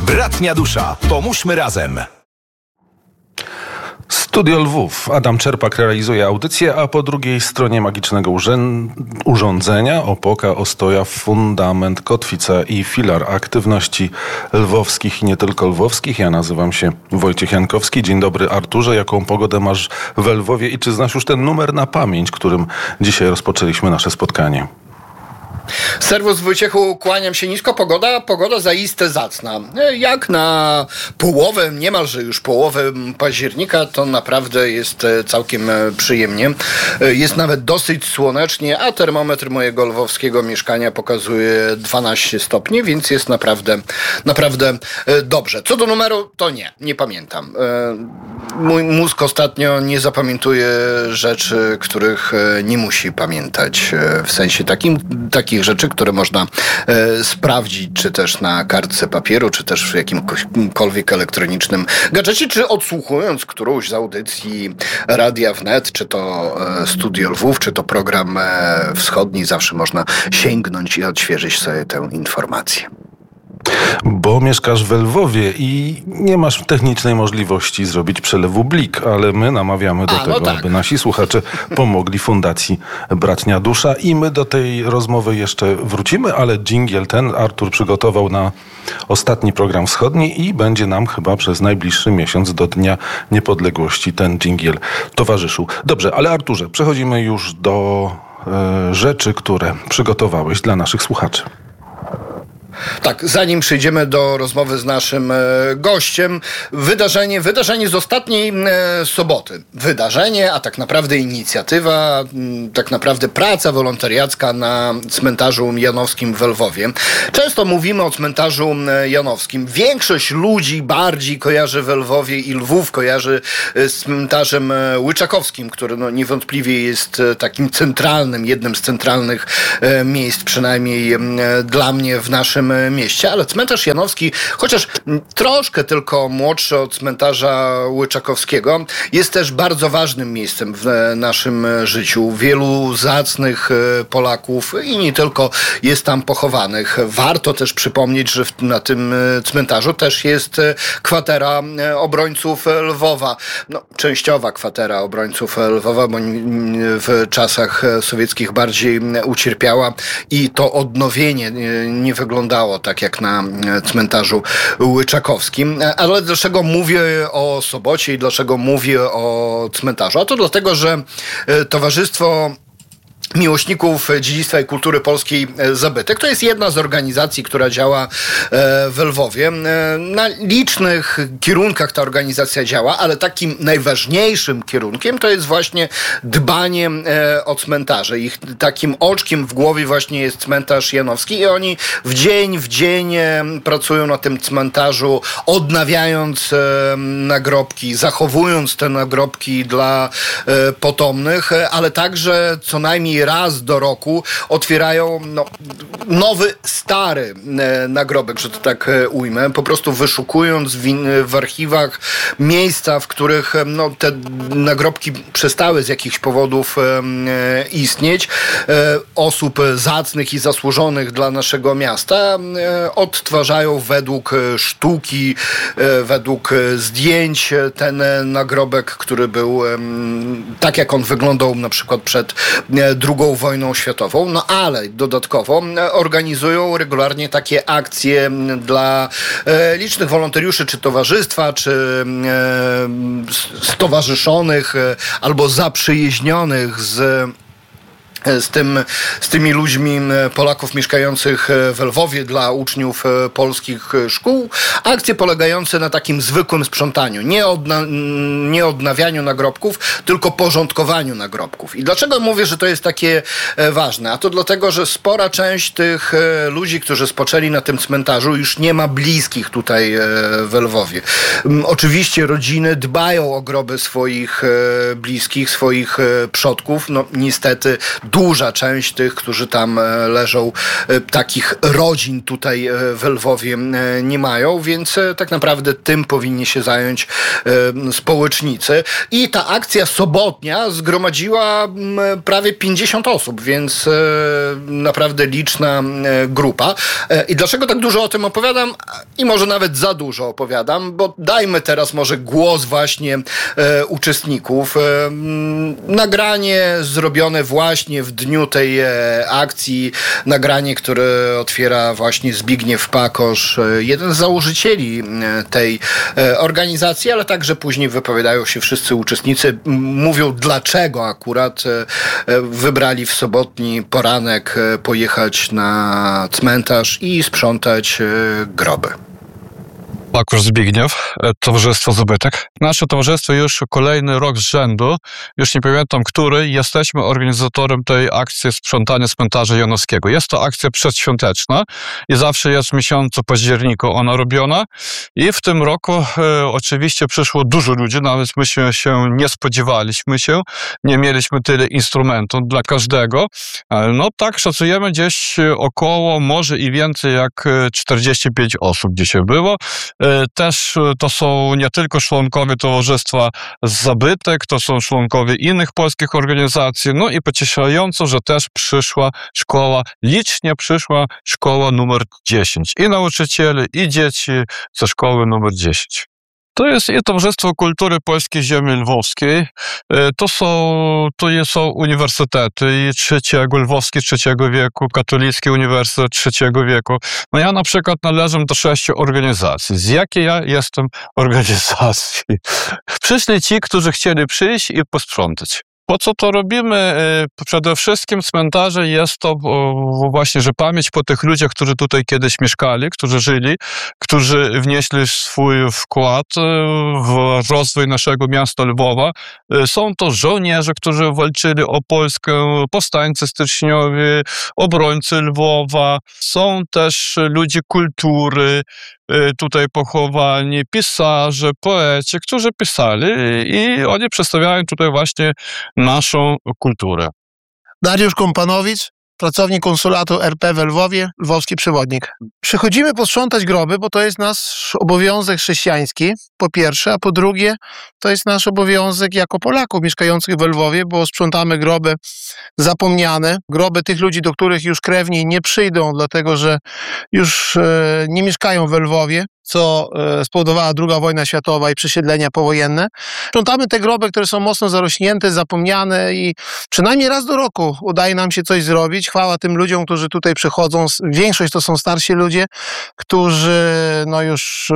Bratnia dusza. Pomóżmy razem. Studio Lwów. Adam Czerpak realizuje audycję, a po drugiej stronie magicznego urządzenia opoka, ostoja, fundament, kotwica i filar aktywności lwowskich i nie tylko lwowskich. Ja nazywam się Wojciech Jankowski. Dzień dobry, Arturze. Jaką pogodę masz we Lwowie i czy znasz już ten numer na pamięć, którym dzisiaj rozpoczęliśmy nasze spotkanie? Serwus Wojciechu, kłaniam się nisko. Pogoda zaiste zacna. Jak na połowę, niemalże już połowę października, to naprawdę jest całkiem przyjemnie. Jest nawet dosyć słonecznie, a termometr mojego lwowskiego mieszkania pokazuje 12 stopni, więc jest naprawdę dobrze. Co do numeru, to nie pamiętam. Mój mózg ostatnio nie zapamiętuje rzeczy, których nie musi pamiętać. W sensie takich rzeczy, które można sprawdzić, czy też na kartce papieru, czy też w jakimkolwiek elektronicznym gadżecie, czy odsłuchując którąś z audycji Radia Wnet, czy to Studio Lwów, czy to program wschodni, zawsze można sięgnąć i odświeżyć sobie tę informację. Bo mieszkasz we Lwowie i nie masz technicznej możliwości zrobić przelewu Blik, ale my namawiamy do tego, tak, aby nasi słuchacze pomogli Fundacji Bratnia Dusza i my do tej rozmowy jeszcze wrócimy, ale dżingiel ten Artur przygotował na ostatni program wschodni i będzie nam chyba przez najbliższy miesiąc do Dnia Niepodległości ten dżingiel towarzyszył. Dobrze, ale Arturze, przechodzimy już do rzeczy, które przygotowałeś dla naszych słuchaczy. Tak, zanim przejdziemy do rozmowy z naszym gościem, wydarzenie z ostatniej soboty. Wydarzenie, a tak naprawdę inicjatywa, tak naprawdę praca wolontariacka na cmentarzu janowskim w Lwowie. Często mówimy o cmentarzu janowskim. Większość ludzi bardziej kojarzy we Lwowie i Lwów kojarzy z cmentarzem łyczakowskim, który niewątpliwie jest takim centralnym, jednym z centralnych miejsc, przynajmniej dla mnie w naszym mieście, ale cmentarz janowski, chociaż troszkę tylko młodszy od cmentarza łyczakowskiego, jest też bardzo ważnym miejscem w naszym życiu. Wielu zacnych Polaków i nie tylko jest tam pochowanych. Warto też przypomnieć, że na tym cmentarzu też jest kwatera obrońców Lwowa. Częściowa kwatera obrońców Lwowa, bo w czasach sowieckich bardziej ucierpiała i to odnowienie nie wyglądało tak jak na cmentarzu łyczakowskim. Ale dlaczego mówię o sobocie i dlaczego mówię o cmentarzu? A to dlatego, że Towarzystwo Miłośników Dziedzictwa i Kultury Polskiej Zabytek to jest jedna z organizacji, która działa w Lwowie. Na licznych kierunkach ta organizacja działa, ale takim najważniejszym kierunkiem to jest właśnie dbanie o cmentarze. Ich takim oczkiem w głowie właśnie jest cmentarz janowski i oni w dzień pracują na tym cmentarzu, odnawiając nagrobki, zachowując te nagrobki dla potomnych, ale także co najmniej raz do roku otwierają nowy, stary nagrobek, że to tak ujmę, po prostu wyszukując w archiwach miejsca, w których te nagrobki przestały z jakichś powodów istnieć, osób zacnych i zasłużonych dla naszego miasta, odtwarzają według sztuki, według zdjęć ten nagrobek, który był tak, jak on wyglądał na przykład przed II wojną światową, ale dodatkowo organizują regularnie takie akcje dla licznych wolontariuszy, czy towarzystwa, czy stowarzyszonych, albo zaprzyjaźnionych z tymi ludźmi, Polaków mieszkających w Lwowie, dla uczniów polskich szkół. Akcje polegające na takim zwykłym sprzątaniu. Nie odnawianiu nagrobków, tylko porządkowaniu nagrobków. I dlaczego mówię, że to jest takie ważne? A to dlatego, że spora część tych ludzi, którzy spoczęli na tym cmentarzu, już nie ma bliskich tutaj w Lwowie. Oczywiście rodziny dbają o groby swoich bliskich, swoich przodków. Niestety duża część tych, którzy tam leżą, takich rodzin tutaj w Lwowie nie mają, więc tak naprawdę tym powinni się zająć społecznicy. I ta akcja sobotnia zgromadziła prawie 50 osób, więc naprawdę liczna grupa. I dlaczego tak dużo o tym opowiadam? I może nawet za dużo opowiadam, bo dajmy teraz może głos właśnie uczestników. Nagranie zrobione właśnie w dniu tej akcji, nagranie, które otwiera właśnie Zbigniew Pakosz, jeden z założycieli tej organizacji, ale także później wypowiadają się wszyscy uczestnicy, mówią dlaczego akurat wybrali w sobotni poranek pojechać na cmentarz i sprzątać groby. Pakosz Zbigniew, Towarzystwo Zabytek. Nasze towarzystwo już kolejny rok z rzędu, już nie pamiętam który, jesteśmy organizatorem tej akcji sprzątania cmentarza Janowskiego. Jest to akcja przedświąteczna i zawsze jest w miesiącu październiku ona robiona i w tym roku oczywiście przyszło dużo ludzi, nawet myśmy się nie spodziewaliśmy się, nie mieliśmy tyle instrumentów dla każdego. No tak szacujemy gdzieś około, może i więcej jak 45 osób dzisiaj było. Też to są nie tylko członkowie Towarzystwa Zabytek, to są członkowie innych polskich organizacji, no i pocieszająco, że też przyszła szkoła, licznie przyszła szkoła numer 10. I nauczyciele, i dzieci ze szkoły numer 10. To jest i Towarzystwo Kultury Polskiej Ziemi Lwowskiej. To są uniwersytety i lwowski III wieku, katolicki uniwersytet III wieku. No ja na przykład należę do 6 organizacji. Z jakiej ja jestem organizacji? Przyszli ci, którzy chcieli przyjść i posprzątać. Po co to robimy? Przede wszystkim cmentarze jest to właśnie, że pamięć po tych ludziach, którzy tutaj kiedyś mieszkali, którzy żyli, którzy wnieśli swój wkład w rozwój naszego miasta Lwowa. Są to żołnierze, którzy walczyli o Polskę, powstańcy styczniowi, obrońcy Lwowa. Są też ludzie kultury, tutaj pochowani, pisarze, poeci, którzy pisali i oni przedstawiają tutaj właśnie naszą kulturę. Dariusz Kompanowicz, pracownik konsulatu RP w Lwowie, lwowski przewodnik. Przychodzimy posprzątać groby, bo to jest nasz obowiązek chrześcijański, po pierwsze, a po drugie, to jest nasz obowiązek jako Polaków mieszkających w Lwowie, bo sprzątamy groby zapomniane, groby tych ludzi, do których już krewni nie przyjdą, dlatego że już nie mieszkają w Lwowie, co spowodowała II wojna światowa i przesiedlenia powojenne. Sprzątamy te groby, które są mocno zarośnięte, zapomniane i przynajmniej raz do roku udaje nam się coś zrobić. Chwała tym ludziom, którzy tutaj przychodzą. Większość to są starsi ludzie, którzy no już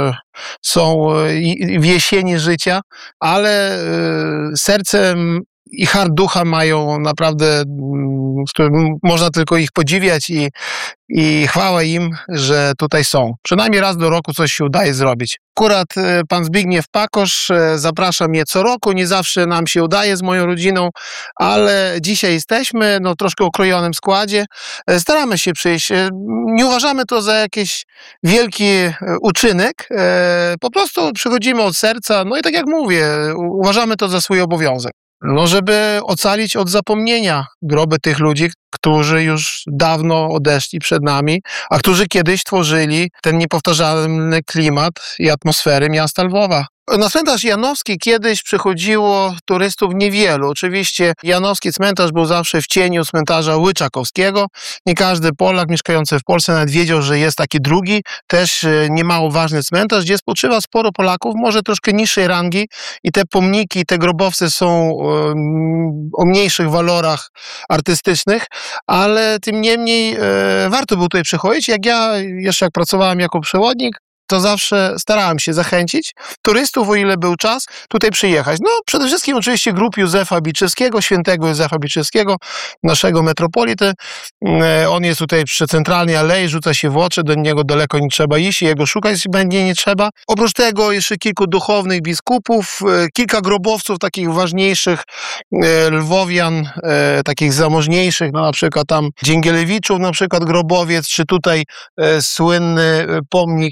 są w jesieni życia, ale sercem i hart ducha mają naprawdę, w którym można tylko ich podziwiać i chwała im, że tutaj są. Przynajmniej raz do roku coś się udaje zrobić. Akurat pan Zbigniew Pakosz zaprasza mnie co roku, nie zawsze nam się udaje z moją rodziną, ale dzisiaj jesteśmy, no troszkę okrojonym składzie. Staramy się przyjść. Nie uważamy to za jakiś wielki uczynek. Po prostu przychodzimy od serca, no i tak jak mówię, uważamy to za swój obowiązek. No, żeby ocalić od zapomnienia groby tych ludzi, którzy już dawno odeszli przed nami, a którzy kiedyś tworzyli ten niepowtarzalny klimat i atmosferę miasta Lwowa. Na cmentarz Janowski kiedyś przychodziło turystów niewielu. Oczywiście Janowski cmentarz był zawsze w cieniu cmentarza Łyczakowskiego. Nie każdy Polak mieszkający w Polsce nawet wiedział, że jest taki drugi, też niemało ważny cmentarz, gdzie spoczywa sporo Polaków, może troszkę niższej rangi i te pomniki, te grobowce są o mniejszych walorach artystycznych, ale tym niemniej warto było tutaj przychodzić. Jak pracowałem jako przewodnik, to zawsze starałem się zachęcić turystów, o ile był czas, tutaj przyjechać. No, przede wszystkim oczywiście grup Józefa Biczewskiego, świętego Józefa Biczewskiego, naszego metropolity. On jest tutaj przy centralnej alei, rzuca się w oczy, do niego daleko nie trzeba iść, jego szukać będzie nie trzeba. Oprócz tego jeszcze kilku duchownych biskupów, kilka grobowców takich ważniejszych lwowian, takich zamożniejszych, no na przykład tam Dzięgielewiczów, na przykład grobowiec, czy tutaj słynny pomnik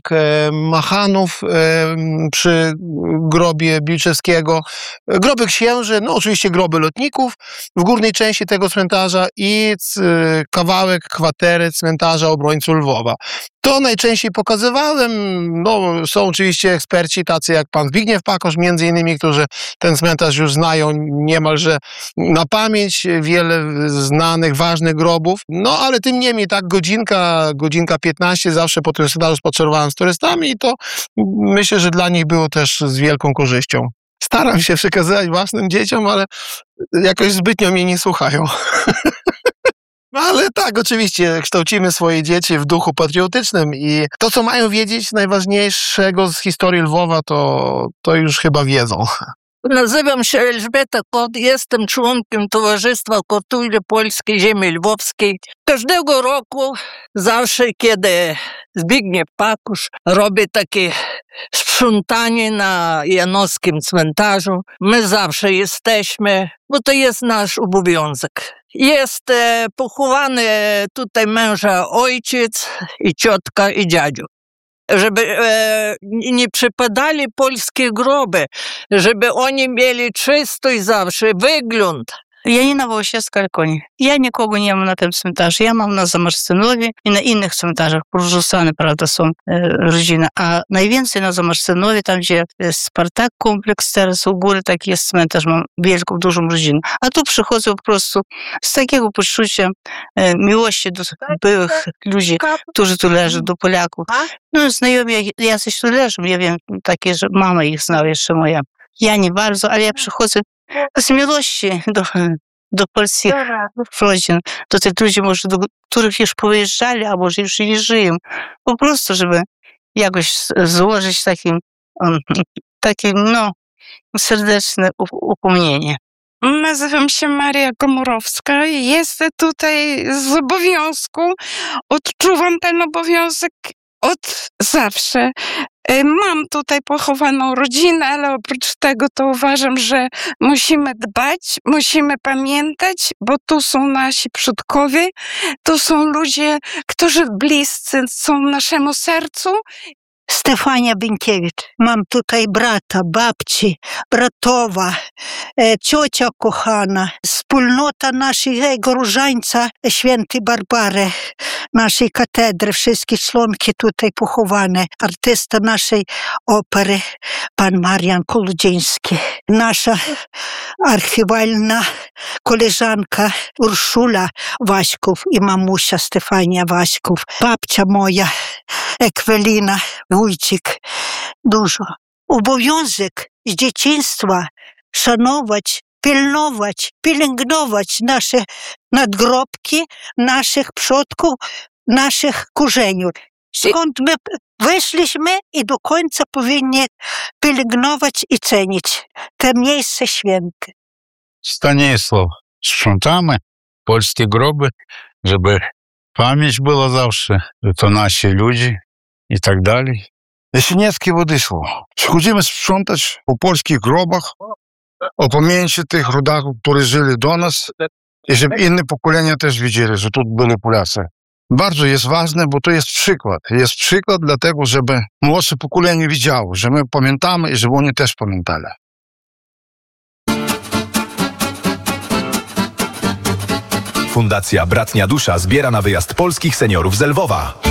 Machanów przy grobie Bilczewskiego, groby księży, no oczywiście groby lotników w górnej części tego cmentarza i kawałek kwatery cmentarza obrońców Lwowa. To najczęściej pokazywałem. No, są oczywiście eksperci tacy jak pan Zbigniew Pakosz między innymi, którzy ten cmentarz już znają niemalże na pamięć, wiele znanych, ważnych grobów. No, ale tym niemniej tak godzinka 15 zawsze po tym cmentarzu spacerowałem z turystami i to myślę, że dla nich było też z wielką korzyścią. Staram się przekazywać własnym dzieciom, ale jakoś zbytnio mnie nie słuchają. Ale tak, oczywiście, kształcimy swoje dzieci w duchu patriotycznym i to, co mają wiedzieć najważniejszego z historii Lwowa, to już chyba wiedzą. Nazywam się Elżbieta Kot, jestem członkiem Towarzystwa Kultury Polskiej Ziemi Lwowskiej. Każdego roku, zawsze kiedy Zbigniew Pakusz robi takie sprzątanie na janowskim cmentarzu, my zawsze jesteśmy, bo to jest nasz obowiązek. Jest pochowany tutaj męża ojciec i ciotka i dziadziu. Żeby nie przypadali polskie groby, żeby oni mieli czysty zawsze wygląd. Janina Wołosiewska-Alkoń. Ja nikogo nie mam na tym cmentarzu. Ja mam na Zamarszczynowie i na innych cmentarzach. Porzucane, prawda, są rodziny. A najwięcej na Zamarszczynowie, tam gdzie jest Spartak kompleks, teraz u góry taki jest cmentarz, mam wielką, dużą rodzinę. A tu przychodzę po prostu z takiego poczucia miłości do byłych ludzi, którzy tu leżą, do Polaków. No znajomi jacyś tu leżą. Ja wiem, takie, że mama ich znała jeszcze moja. Ja nie bardzo, ale ja przychodzę z miłości do polskich rodzin, do tych ludzi, może do których już powyjeżdżali, a może już nie żyją. Po prostu, żeby jakoś złożyć takim serdeczne upomnienie. Nazywam się Maria Komorowska i jestem tutaj z obowiązku. Odczuwam ten obowiązek od zawsze. Mam tutaj pochowaną rodzinę, ale oprócz tego to uważam, że musimy dbać, musimy pamiętać, bo tu są nasi przodkowie, tu są ludzie, którzy bliscy są naszemu sercu. Stefania Бенкевич. Mam tutaj brata, babci, bratowa, ciocia kochana, wspólnota naszego różańca świętej Barbary, naszej katedry, wszystkie członki tutaj pochowane, artysta naszej opery, pan Marian Koludziński, nasza archiwalna koleżanka Urszula Waśków i mamusia Stefania Waśków, babcia moja Ekwelina Wójcik. Dużo. Obowiązek z dzieciństwa szanować, pilnować, pielęgnować nasze nadgrobki, naszych przodków, naszych korzeniów. Skąd my wyszliśmy i do końca powinni pielęgnować i cenić te miejsce święte. Stanisław, sprzątamy polskie groby, żeby pamięć była zawsze, że to nasi ludzie i tak dalej. Jasieniecki Władysław. Przychodzimy sprzątać po polskich grobach, o pamięci tych rodaków, którzy żyli do nas i żeby inne pokolenia też widzieli, że tu byli Polacy. Bardzo jest ważne, bo to jest przykład. Jest przykład dlatego, żeby młodsze pokolenie widziało, że my pamiętamy i żeby oni też pamiętali. Fundacja Bratnia Dusza zbiera na wyjazd polskich seniorów z Lwowa.